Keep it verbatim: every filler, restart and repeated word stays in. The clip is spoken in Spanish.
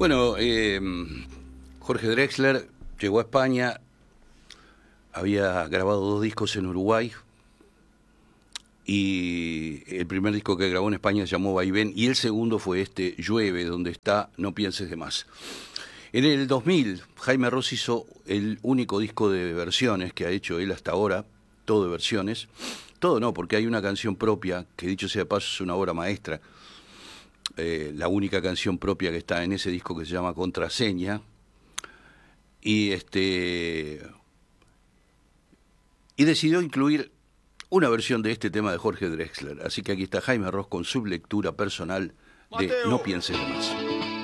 Bueno, eh, Jorge Drexler llegó a España, había grabado dos discos en Uruguay y el primer disco que grabó en España se llamó Vaivén y el segundo fue este, Llueve, donde está No pienses de más. En el dos mil, Jaime Ross hizo el único disco de versiones que ha hecho él hasta ahora, todo de versiones. Todo no, porque hay una canción propia, que dicho sea de paso es una obra maestra, eh, la única canción propia que está en ese disco que se llama Contraseña, y este y decidió incluir una versión de este tema de Jorge Drexler. Así que aquí está Jaime Ross con su lectura personal de Mateo. No pienses de más.